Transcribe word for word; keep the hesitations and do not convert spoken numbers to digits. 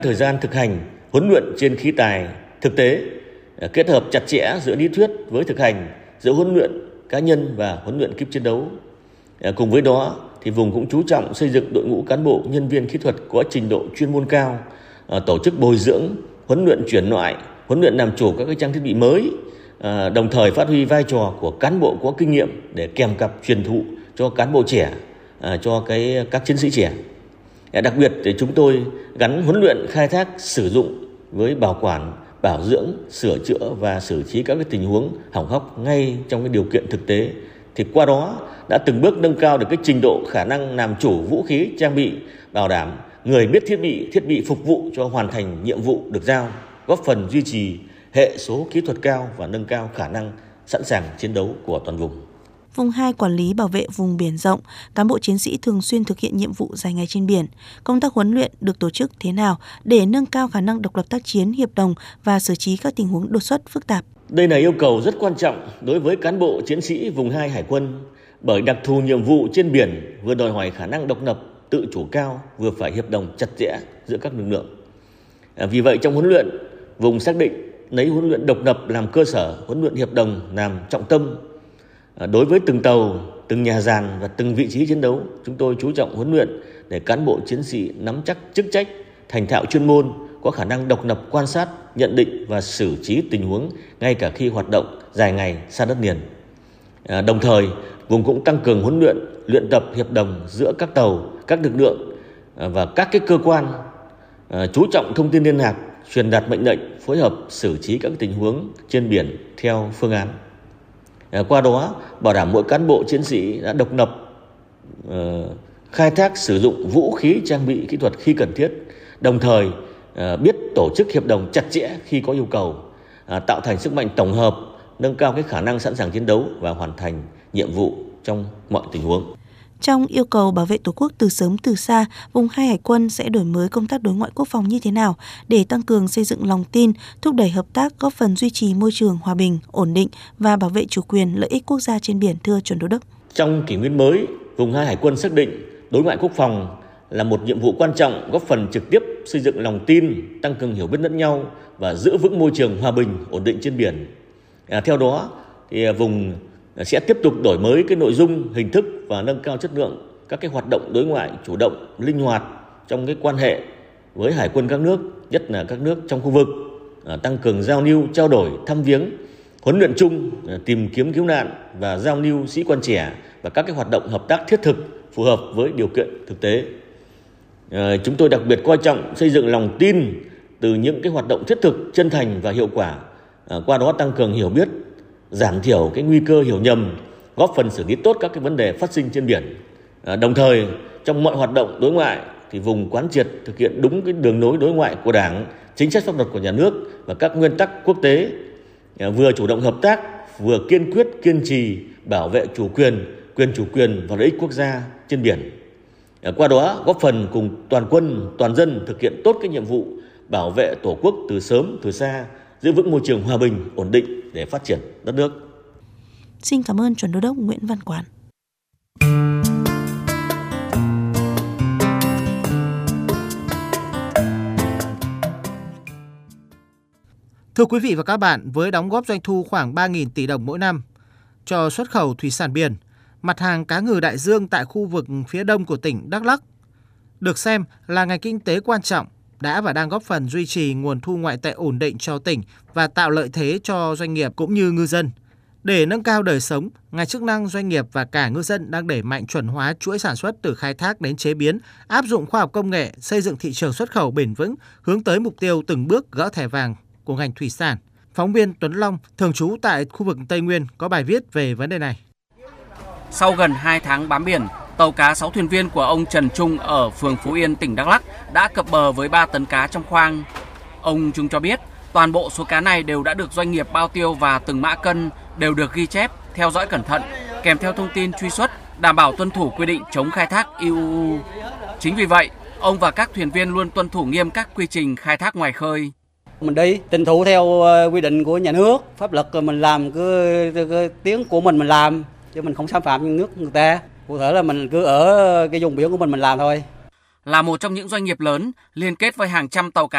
Thời gian thực hành huấn luyện trên khí tài thực tế, kết hợp chặt chẽ giữa lý thuyết với thực hành, giữa huấn luyện cá nhân và huấn luyện kíp chiến đấu. Cùng với đó thì vùng cũng chú trọng xây dựng đội ngũ cán bộ nhân viên kỹ thuật có trình độ chuyên môn cao, tổ chức bồi dưỡng, huấn luyện chuyển loại, huấn luyện làm chủ các cái trang thiết bị mới, đồng thời phát huy vai trò của cán bộ có kinh nghiệm để kèm cặp truyền thụ cho cán bộ trẻ, cho cái các chiến sĩ trẻ. Đặc biệt thì chúng tôi gắn huấn luyện khai thác sử dụng với bảo quản, bảo dưỡng, sửa chữa và xử trí các cái tình huống hỏng hóc ngay trong cái điều kiện thực tế. Thì qua đó đã từng bước nâng cao được cái trình độ khả năng làm chủ vũ khí, trang bị, bảo đảm người biết thiết bị, thiết bị phục vụ cho hoàn thành nhiệm vụ được giao, góp phần duy trì hệ số kỹ thuật cao và nâng cao khả năng sẵn sàng chiến đấu của toàn vùng. Vùng hai quản lý bảo vệ vùng biển rộng, cán bộ chiến sĩ thường xuyên thực hiện nhiệm vụ dài ngày trên biển. Công tác huấn luyện được tổ chức thế nào để nâng cao khả năng độc lập tác chiến, hiệp đồng và xử trí các tình huống đột xuất phức tạp? Đây là yêu cầu rất quan trọng đối với cán bộ chiến sĩ vùng hai Hải quân, bởi đặc thù nhiệm vụ trên biển vừa đòi hỏi khả năng độc lập, tự chủ cao, vừa phải hiệp đồng chặt chẽ giữa các lực lượng. Vì vậy trong huấn luyện, vùng xác định lấy huấn luyện độc lập làm cơ sở, huấn luyện hiệp đồng làm trọng tâm. Đối với từng tàu, từng nhà giàn và từng vị trí chiến đấu, chúng tôi chú trọng huấn luyện để cán bộ chiến sĩ nắm chắc chức trách, thành thạo chuyên môn, có khả năng độc lập quan sát, nhận định và xử trí tình huống ngay cả khi hoạt động dài ngày xa đất liền. À, đồng thời, vùng cũng tăng cường huấn luyện, luyện tập hiệp đồng giữa các tàu, các lực lượng và các cái cơ quan, à, chú trọng thông tin liên lạc, truyền đạt mệnh lệnh, phối hợp xử trí các tình huống trên biển theo phương án. À, qua đó, bảo đảm mỗi cán bộ chiến sĩ đã độc lập, uh, khai thác sử dụng vũ khí, trang bị kỹ thuật khi cần thiết, đồng thời uh, biết tổ chức hiệp đồng chặt chẽ khi có yêu cầu, uh, tạo thành sức mạnh tổng hợp, nâng cao cái khả năng sẵn sàng chiến đấu và hoàn thành nhiệm vụ trong mọi tình huống. Trong yêu cầu bảo vệ Tổ quốc từ sớm từ xa, vùng hai Hải quân sẽ đổi mới công tác đối ngoại quốc phòng như thế nào để tăng cường xây dựng lòng tin, thúc đẩy hợp tác, góp phần duy trì môi trường hòa bình, ổn định và bảo vệ chủ quyền lợi ích quốc gia trên biển, thưa Chuẩn Đô đốc? Trong kỷ nguyên mới, vùng hai Hải quân xác định đối ngoại quốc phòng là một nhiệm vụ quan trọng, góp phần trực tiếp xây dựng lòng tin, tăng cường hiểu biết lẫn nhau và giữ vững môi trường hòa bình, ổn định trên biển. À, theo đó, thì vùng sẽ tiếp tục đổi mới cái nội dung, hình thức và nâng cao chất lượng các cái hoạt động đối ngoại chủ động, linh hoạt trong cái quan hệ với hải quân các nước, nhất là các nước trong khu vực, tăng cường giao lưu, trao đổi, thăm viếng, huấn luyện chung, tìm kiếm cứu nạn và giao lưu sĩ quan trẻ và các cái hoạt động hợp tác thiết thực phù hợp với điều kiện thực tế. À, chúng tôi đặc biệt coi trọng xây dựng lòng tin từ những cái hoạt động thiết thực, chân thành và hiệu quả, à, qua đó tăng cường hiểu biết, giảm thiểu cái nguy cơ hiểu nhầm, góp phần xử lý tốt các cái vấn đề phát sinh trên biển. À, đồng thời trong mọi hoạt động đối ngoại thì vùng quán triệt thực hiện đúng cái đường lối đối ngoại của Đảng, chính sách pháp luật của nhà nước và các nguyên tắc quốc tế, à, vừa chủ động hợp tác, vừa kiên quyết kiên trì bảo vệ chủ quyền, quyền chủ quyền và lợi ích quốc gia trên biển. À, qua đó góp phần cùng toàn quân, toàn dân thực hiện tốt cái nhiệm vụ bảo vệ Tổ quốc từ sớm từ xa, giữ vững môi trường hòa bình, ổn định để phát triển đất nước. Xin cảm ơn Chuẩn Đô đốc Nguyễn Văn Quán. Thưa quý vị và các bạn, với đóng góp doanh thu khoảng ba nghìn tỷ đồng mỗi năm cho xuất khẩu thủy sản biển, mặt hàng cá ngừ đại dương tại khu vực phía đông của tỉnh Đắk Lắk được xem là ngành kinh tế quan trọng, đã và đang góp phần duy trì nguồn thu ngoại tệ ổn định cho tỉnh và tạo lợi thế cho doanh nghiệp cũng như ngư dân. Để nâng cao đời sống, ngành chức năng, doanh nghiệp và cả ngư dân đang đẩy mạnh chuẩn hóa chuỗi sản xuất từ khai thác đến chế biến, áp dụng khoa học công nghệ, xây dựng thị trường xuất khẩu bền vững, hướng tới mục tiêu từng bước gỡ thẻ vàng của ngành thủy sản. Phóng viên Tuấn Long, thường trú tại khu vực Tây Nguyên, có bài viết về vấn đề này. Sau gần hai tháng bám biển, tàu cá sáu thuyền viên của ông Trần Trung ở phường Phú Yên, tỉnh Đắk Lắk đã cập bờ với ba tấn cá trong khoang. Ông Trung cho biết, toàn bộ số cá này đều đã được doanh nghiệp bao tiêu và từng mã cân đều được ghi chép, theo dõi cẩn thận, kèm theo thông tin truy xuất, đảm bảo tuân thủ quy định chống khai thác i u u. Chính vì vậy, ông và các thuyền viên luôn tuân thủ nghiêm các quy trình khai thác ngoài khơi. Mình đi tuân thủ theo quy định của nhà nước, pháp luật mình làm cứ, cứ, cứ tiếng của mình mình làm, chứ mình không xâm phạm nước người ta. Cụ thể là mình cứ ở cái vùng biển của mình mình làm thôi. Là một trong những doanh nghiệp lớn liên kết với hàng trăm tàu cá